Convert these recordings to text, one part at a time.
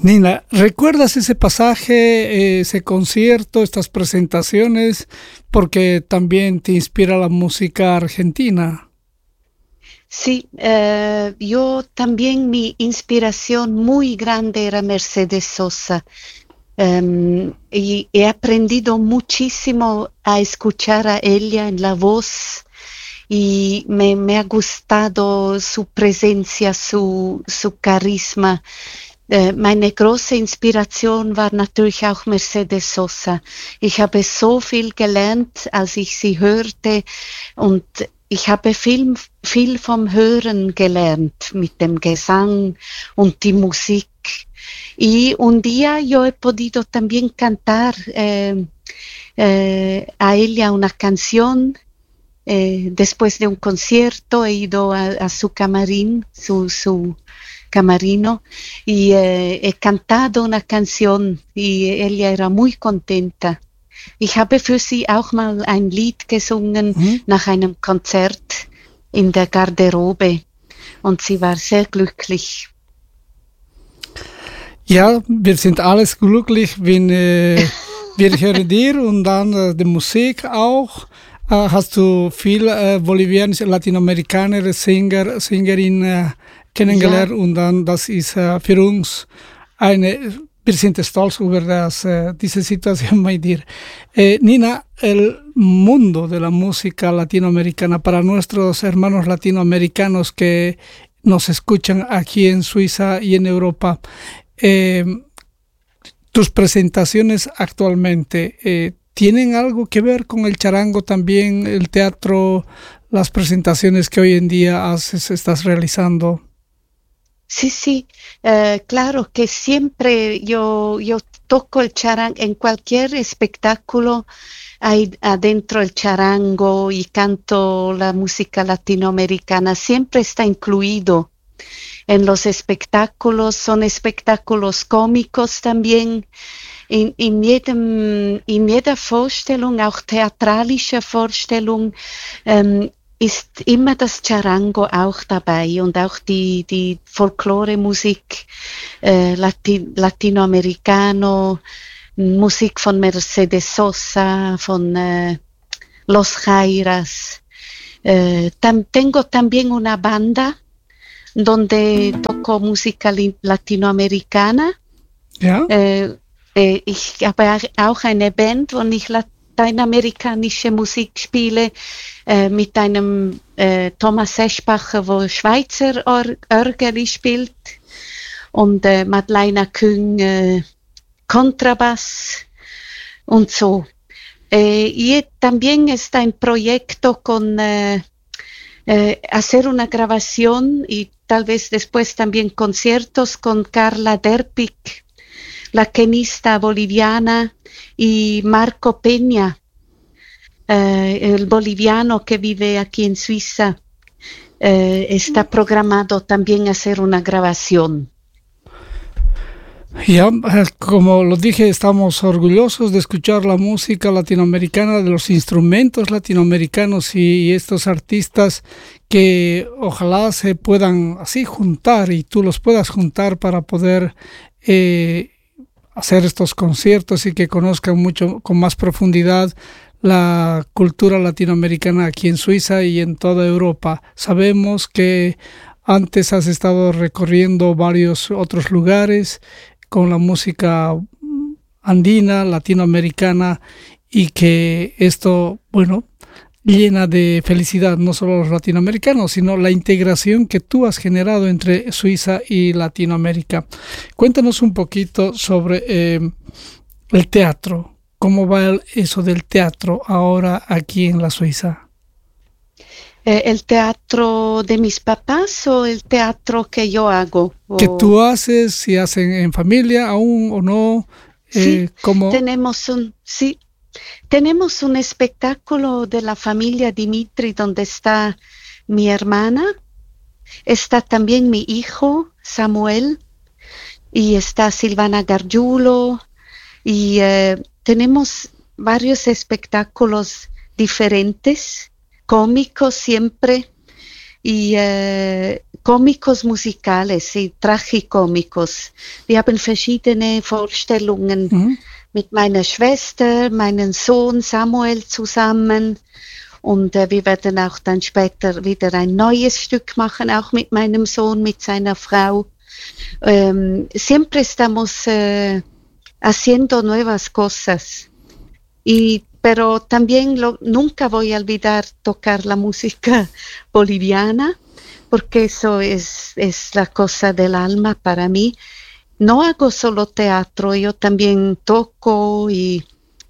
Nina, ¿recuerdas ese pasaje, ese concierto, estas presentaciones? Porque también te inspira la música argentina. Sí, yo también mi inspiración muy grande era Mercedes Sosa. Y he aprendido muchísimo a escuchar a ella en la voz y me ha gustado su presencia, su carisma. Meine große Inspiration war natürlich auch Mercedes Sosa. Ich habe so viel gelernt, als ich sie hörte und ich habe viel vom Hören gelernt mit dem Gesang und die Musik. Y un día yo he podido también cantar a ella una canción. Después de un concierto he ido a su camarín, su camarino, y he cantado una canción y ella era muy contenta. Ich habe für sie auch mal ein Lied gesungen Mhm. nach einem Konzert in der Garderobe und sie war sehr glücklich. Ja, wir sind alles glücklich, wenn wir hören dir und dann die Musik auch. Hast du viel bolivianische, latinamerikanische Sängerin Ja, kennengelernt und dann das ist für uns eine, wir sind stolz über diese Situation bei dir. Nina, el mundo de la música latinoamericana para nuestros hermanos latinoamericanos que nos escuchan aquí en Suiza y en Europa. Eh, Tus presentaciones actualmente tienen algo que ver con el charango también, el teatro, las presentaciones que hoy en día haces, estás realizando. sí, sí, claro que siempre yo toco el charango en cualquier espectáculo, hay adentro el charango y canto la música latinoamericana, siempre está incluido en los espectáculos, son espectáculos cómicos también. In jeder Vorstellung, auch theatralische Vorstellung, ist immer das Charango auch dabei und auch die Folklore-Musik, Latinoamericano, Musik von Mercedes Sosa, von Los Jairas. Tengo también una banda donde toco música latinoamericana. Ja? Ich habe auch eine Band, wo ich lateinamerikanische Musik spiele, mit einem Thomas Eschbacher, wo Schweizer Orgel spielt, und Madeleine Küng Kontrabass und so. Y también está en proyecto con hacer una grabación y tal vez después también conciertos con Carla Derpic, la quenista boliviana, y Marco Peña, el boliviano que vive aquí en Suiza. Está programado también hacer una grabación. Ya, como lo dije, estamos orgullosos de escuchar la música latinoamericana, de los instrumentos latinoamericanos y estos artistas que ojalá se puedan así juntar y tú los puedas juntar para poder hacer estos conciertos y que conozcan mucho con más profundidad la cultura latinoamericana aquí en Suiza y en toda Europa. Sabemos que antes has estado recorriendo varios otros lugares con la música andina, latinoamericana, y que esto, bueno, llena de felicidad no solo a los latinoamericanos, sino la integración que tú has generado entre Suiza y Latinoamérica. Cuéntanos un poquito sobre el teatro. ¿Cómo va eso del teatro ahora aquí en la Suiza? ¿El teatro de mis papás o el teatro que yo hago? ¿Qué tú haces? ¿Si hacen en familia aún o no? Sí, ¿Cómo? sí, tenemos un espectáculo de la familia Dimitri donde está mi hermana, está también mi hijo Samuel y está Silvana Gargiulo y tenemos varios espectáculos diferentes, cómicos siempre, y Komikos Musikales, Tragicomicos. Wir haben verschiedene Vorstellungen mit meiner Schwester, meinem Sohn Samuel zusammen. Und wir werden auch dann später wieder ein neues Stück machen, auch mit meinem Sohn, mit seiner Frau. Siempre estamos haciendo nuevas cosas. Pero también nunca voy a olvidar tocar la música boliviana, porque eso es la cosa del alma para mí. No hago solo teatro, yo también toco y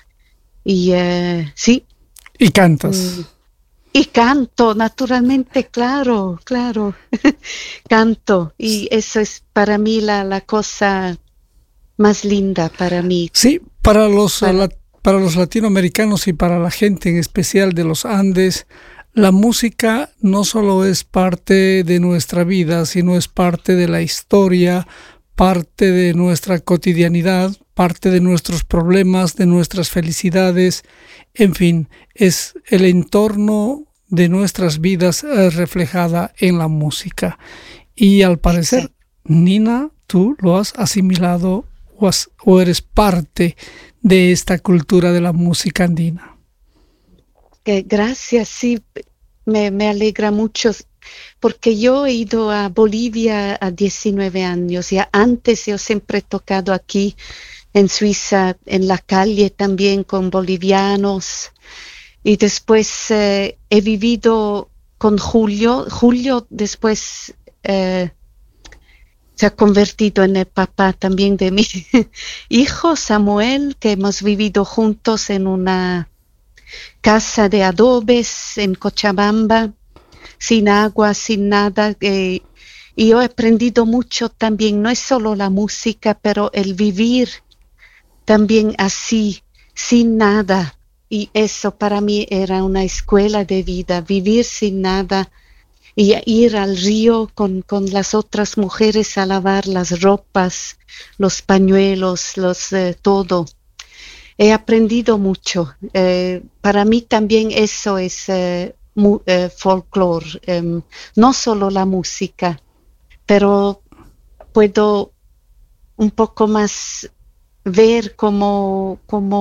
sí. Y cantas. Y canto, naturalmente, claro. Canto. Y eso es para mí la cosa más linda para mí. Sí, para los latinoamericanos y para la gente en especial de los Andes, la música no solo es parte de nuestra vida, sino es parte de la historia, parte de nuestra cotidianidad, parte de nuestros problemas, de nuestras felicidades, en fin, es el entorno de nuestras vidas reflejada en la música. Y al parecer, Nina, tú lo has asimilado o eres parte de esta cultura de la música andina. Gracias, sí, me alegra mucho, porque yo he ido a Bolivia a 19 años, ya antes yo siempre he tocado aquí en Suiza, en la calle también con bolivianos, y después he vivido con Julio después se ha convertido en el papá también de mi hijo Samuel, que hemos vivido juntos en una casa de adobes en Cochabamba, sin agua, sin nada. Y yo he aprendido mucho también, no es solo la música, pero el vivir también así, sin nada. Y eso para mí era una escuela de vida, vivir sin nada y ir al río con las otras mujeres a lavar las ropas, los pañuelos, todo. He aprendido mucho. Para mí también eso es folclore, no solo la música, pero puedo un poco más ver cómo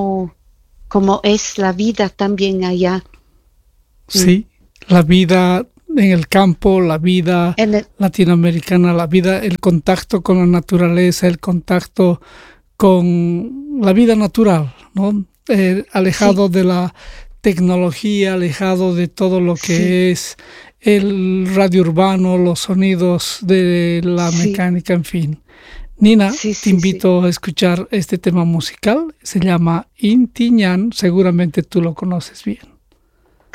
es la vida también allá. Sí, la vida en el campo, la vida latinoamericana, la vida, el contacto con la naturaleza, el contacto con la vida natural, ¿no? Alejado de la tecnología, alejado de todo lo que es el radio urbano, los sonidos de la mecánica, en fin. Nina, te invito a escuchar este tema musical, se llama Inti Ñan, seguramente tú lo conoces bien.